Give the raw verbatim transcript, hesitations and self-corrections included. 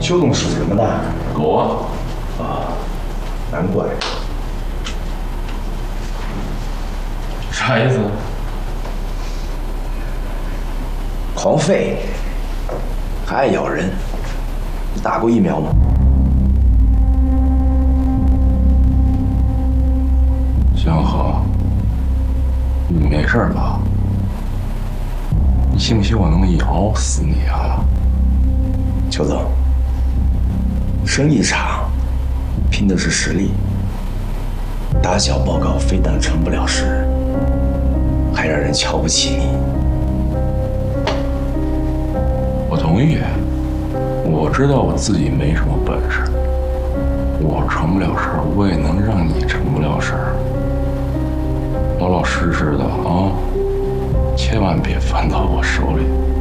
邱总属什么的？ 狗啊！ 啊，难怪。 啥意思？ 狂吠，还爱咬人。你打过疫苗吗？ 江河，你没事吧？你信不信我能咬死你啊？ 邱总，生意场拼的是实力，打小报告非但成不了事，还让人瞧不起你。 我同意，我知道我自己没什么本事，我成不了事儿，我也能让你成不了事儿。老老实实的啊，千万别翻到我手里。